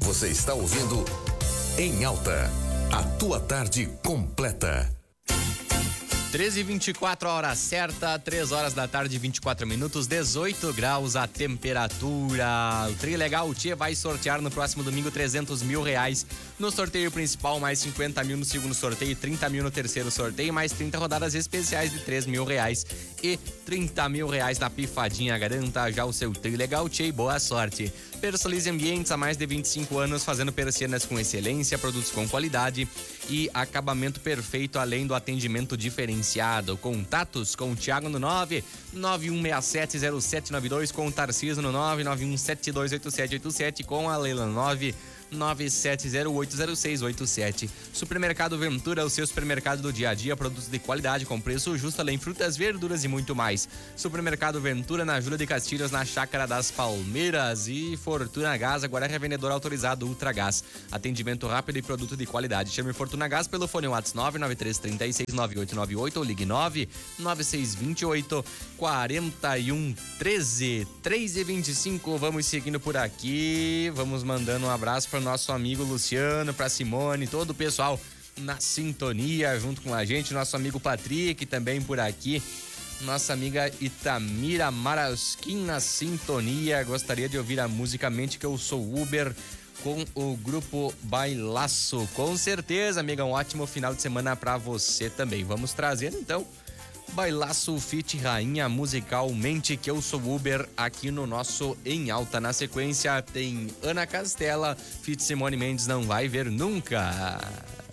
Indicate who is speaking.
Speaker 1: Você está ouvindo Em Alta, a tua tarde completa.
Speaker 2: 13h24, a hora certa, 3 horas da tarde, 24 minutos, 18 graus a temperatura. O Trilegal Tchê vai sortear no próximo domingo 300 mil reais no sorteio principal, mais 50 mil no segundo sorteio, 30 mil no terceiro sorteio, mais 30 rodadas especiais de 3 mil reais e 30 mil reais na pifadinha. Garanta já o seu Trilegal Tchê e boa sorte. Personalize Ambientes há mais de 25 anos, fazendo persianas com excelência, produtos com qualidade e acabamento perfeito, além do atendimento diferenciado. Contatos com o Thiago no 991670792, com o Tarcísio no 991728787, com a Leila no 997080687. Supermercado Ventura, o seu supermercado do dia a dia, produtos de qualidade com preço justo, além frutas, verduras e muito mais. Supermercado Ventura, na Júlia de Castilhos, na Chácara das Palmeiras. E Fortuna Gás, agora é revendedor autorizado Ultragás. Atendimento rápido e produto de qualidade. Chame Fortuna Gás pelo fone WhatsApp 993369898 ou ligue 996284113. 3h25, vamos seguindo por aqui. Vamos mandando um abraço para nosso amigo Luciano, para Simone, todo o pessoal na sintonia junto com a gente, nosso amigo Patrick também por aqui, nossa amiga Itamira Marasquim na sintonia. Gostaria de ouvir a música Mente Que Eu Sou Uber com o grupo Bailaço. Com certeza, amiga, um ótimo final de semana para você também. Vamos trazer então Bailaço Fit Rainha Musical Mente Que Eu Sou Uber aqui no nosso Em Alta. Na sequência tem Ana Castela, Fit Simone Mendes Não Vai Ver Nunca.